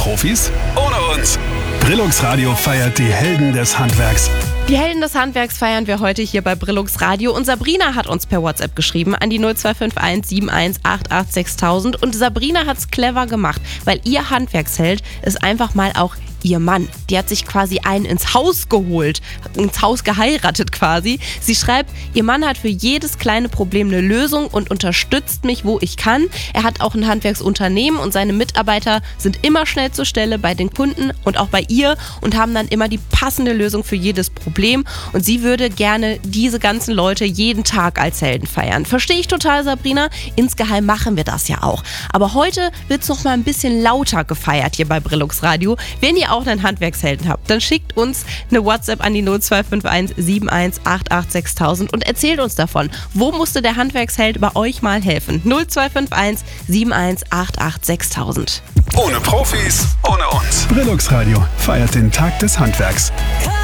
Profis? Ohne uns. Brillux Radio feiert die Helden des Handwerks. Die Helden des Handwerks feiern wir heute hier bei Brillux Radio und Sabrina hat uns per WhatsApp geschrieben an die 0251 7188 6000 und Sabrina hat's clever gemacht, weil ihr Handwerksheld ist einfach mal auch ihr Mann. Die hat sich quasi einen ins Haus geholt, ins Haus geheiratet quasi. Sie schreibt, ihr Mann hat für jedes kleine Problem eine Lösung und unterstützt mich, wo ich kann. Er hat auch ein Handwerksunternehmen und seine Mitarbeiter sind immer schnell zur Stelle bei den Kunden und auch bei ihr und haben dann immer die passende Lösung für jedes Problem. Und sie würde gerne diese ganzen Leute jeden Tag als Helden feiern. Verstehe ich total, Sabrina. Insgeheim machen wir das ja auch. Aber heute wird es noch mal ein bisschen lauter gefeiert hier bei Brillux Radio. Wenn ihr auch einen Handwerkshelden habt, dann schickt uns eine WhatsApp an die 0251 7188 6000 und erzählt uns davon. Wo musste der Handwerksheld bei euch mal helfen? 0251 7188 6000. Ohne Profis, ohne uns. Brillux Radio feiert den Tag des Handwerks.